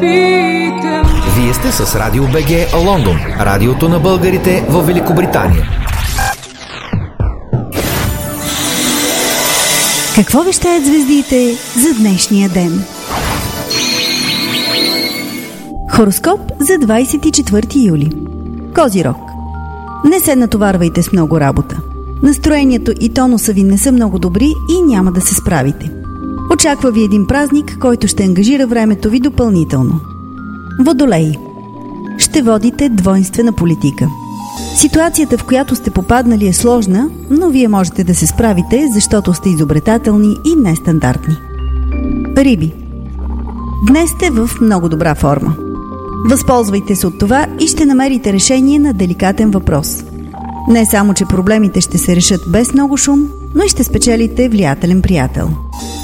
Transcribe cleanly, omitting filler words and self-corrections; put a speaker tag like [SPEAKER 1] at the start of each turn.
[SPEAKER 1] Вие сте с Радио БГ Лондон, радиото на българите в Великобритания.
[SPEAKER 2] Какво вещаят звездите за днешния ден? Хороскоп за 24 юли. Козирог. Не се натоварвайте с много работа. Настроението и тонуса ви не са много добри и няма да се справите. Очаква ви един празник, който ще ангажира времето ви допълнително. Водолей. Ще водите двойнствена политика. Ситуацията, в която сте попаднали, е сложна, но вие можете да се справите, защото сте изобретателни и нестандартни. Риби. Днес сте в много добра форма. Възползвайте се от това и ще намерите решение на деликатен въпрос. Не само, че проблемите ще се решат без много шум, но и ще спечелите влиятелен приятел.